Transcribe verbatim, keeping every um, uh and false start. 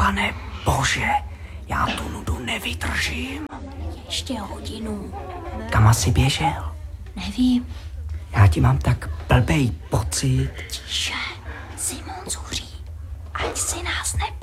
Pane bože, já tu nudu nevydržím. Ještě hodinu. Kam asi běžel? Nevím. Já ti mám tak blbej pocit. Tiše, Simon zuří. Ať si nás ne